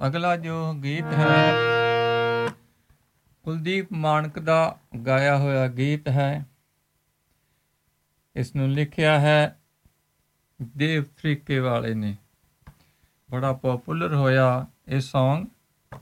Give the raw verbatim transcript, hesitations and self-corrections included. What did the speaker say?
ਅਗਲਾ ਜੋ ਗੀਤ ਹੈ ਕੁਲਦੀਪ ਮਾਣਕ ਦਾ ਗਾਇਆ ਹੋਇਆ ਗੀਤ ਹੈ। ਇਸ ਨੂੰ ਲਿਖਿਆ ਹੈ ਦੇਵ ਤਰੀਕੇ ਵਾਲੇ ਨੇ। ਬੜਾ ਪੋਪੂਲਰ ਹੋਇਆ ਇਹ ਸੌਂਗ।